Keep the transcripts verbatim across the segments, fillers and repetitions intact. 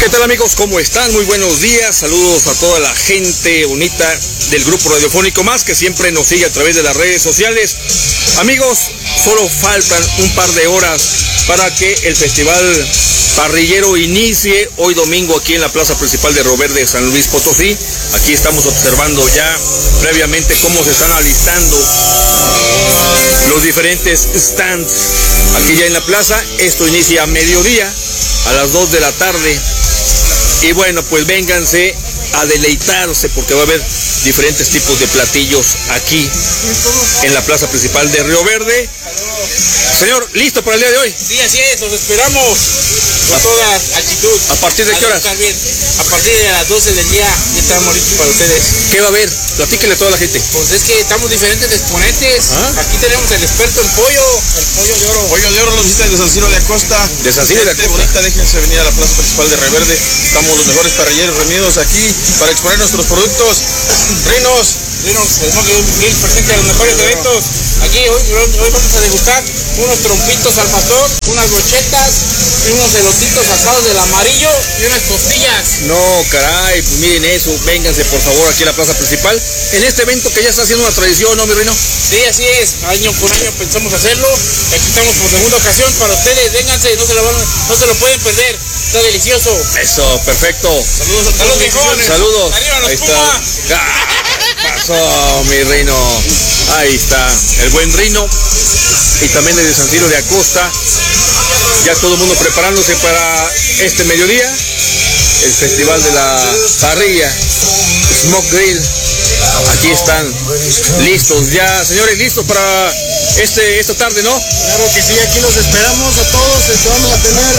¿Qué tal, amigos? ¿Cómo están? Muy buenos días. Saludos a toda la gente bonita del grupo radiofónico Más, que siempre nos sigue a través de las redes sociales. Amigos, solo faltan un par de horas para que el festival parrillero inicie hoy domingo aquí en la plaza principal de Río Verde, San Luis Potosí. Aquí estamos observando ya previamente cómo se están alistando los diferentes stands aquí ya en la plaza. Esto inicia a mediodía, a las dos de la tarde. Y bueno, pues vénganse a deleitarse porque va a haber diferentes tipos de platillos aquí en la plaza principal de Río Verde. Señor, ¿listo para el día de hoy? Sí, así es, los esperamos con toda actitud. ¿A partir de qué horas? A partir de las doce del día ya estamos listos para ustedes. ¿Qué va a haber? Platíquenle a toda la gente. Pues es que estamos diferentes exponentes. ¿Ah? Aquí tenemos el experto en pollo, el pollo de oro. Pollo de oro, los visitan de San Ciro de Acosta. De San Ciro de Gente Acosta. bonita, déjense venir a la plaza principal de Río Verde. Estamos los mejores parrilleros reunidos aquí para exponer nuestros productos. Rinos. Rinos, Smoke Grill presente a los mejores eventos. Aquí hoy, hoy vamos a degustar unos trompitos al pastor, unas brochetas, unos elotitos asados del amarillo y unas costillas. No, caray, pues miren eso, vénganse por favor aquí a la plaza principal, en este evento que ya está haciendo una tradición, ¿no, mi reino? Sí, así es, año por año pensamos hacerlo, aquí estamos por segunda ocasión para ustedes, vénganse, no se lo, van, no se lo pueden perder, está delicioso. Eso, perfecto. Saludos a todos. Saludos, viejón. Saludos. Arriba los Ahí Puma. está. ¡Ah! Pasó, mi reino. Ahí está, el buen Rino. Y también desde San Ciro de Acosta. Ya todo el mundo preparándose para este mediodía. El festival de la parrilla, Smoke Grill. Aquí están listos ya, señores, listos para este esta tarde, ¿no? Claro que sí, aquí los esperamos a todos. Este, vamos a tener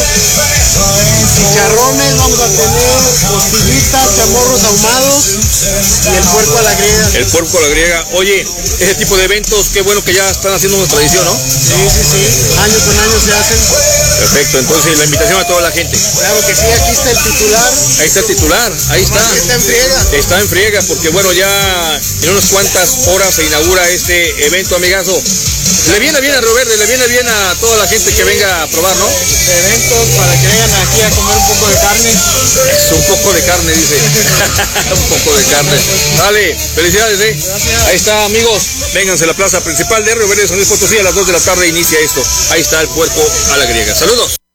chicharrones, vamos a tener costillitas, chamorros ahumados y el puerco a la griega. El puerco a la griega. Oye, ese tipo de eventos, qué bueno que ya están haciendo una tradición, ¿no? Sí, sí, sí, año con año se hacen. Perfecto, entonces la invitación a toda la gente. Claro que sí, aquí está el titular. Ahí está el titular, ahí está. Nomás que está en friega. Está en friega porque bueno, ya en unas cuantas horas se inaugura este evento, amigazo. Le viene bien a Río Verde, le viene bien a toda la gente que venga a probar, ¿no? Eventos para que vengan aquí a comer un poco de carne. Es un poco de carne, dice. Un poco de carne. Dale, felicidades, ¿eh? Gracias. Ahí está, amigos. Vénganse a la plaza principal de Río Verde, San Luis Potosí, a las dos de la tarde inicia esto. Ahí está el puerco a la griega. Saludos.